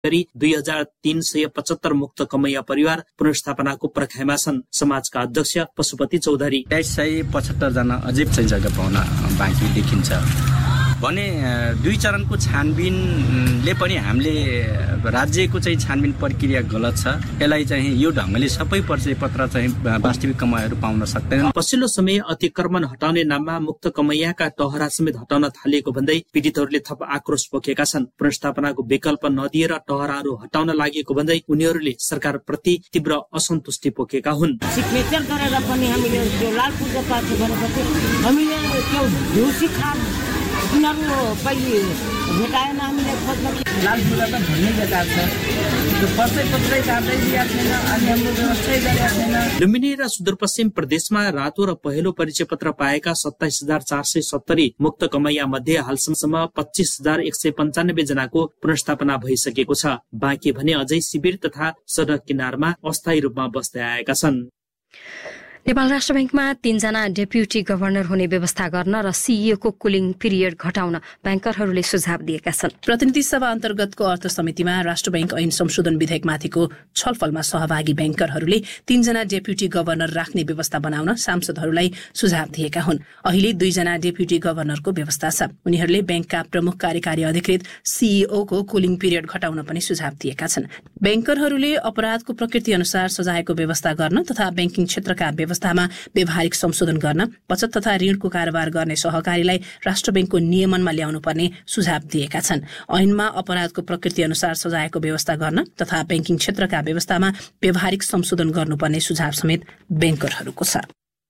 गरी 2375 मुक्त कमैया परिवार पुनर्स्थापनाको पर्खाइमा छन्। समाजका अध्यक्ष पशुपति चौधरी 2375 जना अझै चाहिँ जग्गा पाउन बाँकी देखिन्छ भने 2 चरणको छानबिनले पनि हामीले राज्यको चाहिँ छानबिन प्रक्रिया गलत छ। यसलाई चाहिँ यो ढङ्गले सबै परिचय पत्र चाहिँ वास्तविक कमाइहरू पाउन सक्दैनन्। पछिल्लो समय अतिक्रमण हटाउने नाममा मुक्त कमैयाका टहरा समेत हटाउन थालिएको भन्दै पीडितहरूले थप आक्रोश पोखेका छन्। पुनर्स्थापनाको विकल्प नदिएर टहराहरू हटाउन लागेको भन्दै उनीहरूले सरकारप्रति तीव्र असन्तुष्टि पोखेका हुन्। सिग्नेचर गरेर पनि हामीले त्यो लाल पूजा पाठ गरेपछि हामीले त्यो ढुसी खाम उनीहरू पहिले भेटाएन। हामीले खोज्न लाल पूजा त भन्ने बेकार छ, त्यो पर्चै पत्रै काट्दै दिएको छैन अनि हाम्रो व्यवस्थै गरेको छैन। लुम्बिनी र सुदूरपश्चिम प्रदेशमा रातो र पहेँलो परिचय पत्र पाएका 27,470 मुक्त कमैया मध्ये हालसम्म 25,195 जनाको पुनर्स्थापना भइसकेको छ। बाँकी भने अझै शिविर तथा सडक किनारमा अस्थायी रूपमा बस्दै आएका छन्। नेपाल राष्ट्र बैंकमा 3 जना डेप्युटी गभर्नर हुने व्यवस्था गर्न र सीईओ को कुलिङ पिरियड घटाउन बैंकरहरूले सुझाव दिएका छन्। प्रतिनिधि सभा अन्तर्गतको अर्थ समितिमा राष्ट्र बैंक ऐन संशोधन विधेयकमाथिको छलफलमा सहभागी बैंकरहरूले 3 जना डेप्युटी गभर्नर राख्ने व्यवस्था बनाउन सांसदहरूलाई सुझाव दिएका हुन्। अहिले 2 जना डेप्युटी गभर्नरको व्यवस्था छ। उनीहरूले बैंकका प्रमुख कार्यकारी अधिकृत सीईओ को कुलिङ पिरियड घटाउन पनि सुझाव दिएका छन्। बैंकरहरूले अपराधको प्रकृति अनुसार सजायको व्यवस्था गर्न तथा बैंकिङ क्षेत्रका व्यवस्थामा व्यवहारिक संशोधन गर्न, बचत तथा ऋणको कारोबार गर्ने सहकारीलाई राष्ट्र बैंकको नियमनमा ल्याउनु पर्ने सुझाव दिएका छन्। ऐनमा अपराधको प्रकृति अनुसार सजायको व्यवस्था गर्न तथा बैंकिङ क्षेत्रका व्यवस्थामा व्यवहारिक संशोधन गर्नुपर्ने सुझाव समेत बैंकरहरूको छ।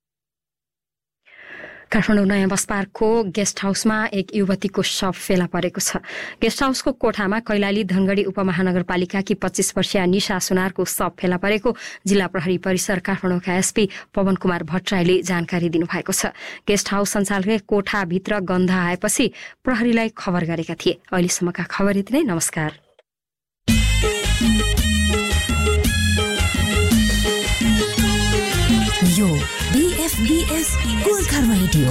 काठमाडौँ नयाँ बस पार्कको गेस्ट हाउसमा एक युवतीको शव फेला परेको छ। गेस्ट हाउसको कोठामा कैलाली धनगढी उपमहानगरपालिकाकी 25 वर्षीय निशा सुनारको शव फेला परेको जिल्ला प्रहरी परिसर काठमाडौँका एसपी पवन कुमार भट्टराईले जानकारी दिनुभएको छ। गेस्ट हाउस सञ्चालकले कोठाभित्र गन्ध आएपछि प्रहरीलाई खबर गरेका थिए। अहिलेसम्मका खबर यति नै। नमस्कार। यो BFBS गोर्खा रेडियो